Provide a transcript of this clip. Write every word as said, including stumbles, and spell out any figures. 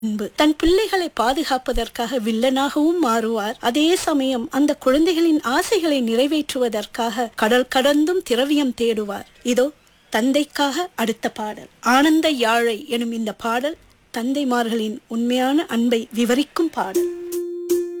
அன்பு. தன் பிள்ளைகளை பாதுகாப்பதற்காக வில்லனாகவும் மாறுவார். அதே சமயம் அந்த குழந்தைகளின் ஆசைகளை நிறைவேற்றுவதற்காக கடல் கடந்தும் திரவியம் தேடுவார். இதோ தந்தைக்காக அடுத்த பாடல். ஆனந்த யாழை எனும் இந்த பாடல் தந்தைமார்களின் உண்மையான அன்பை விவரிக்கும் பாடல்.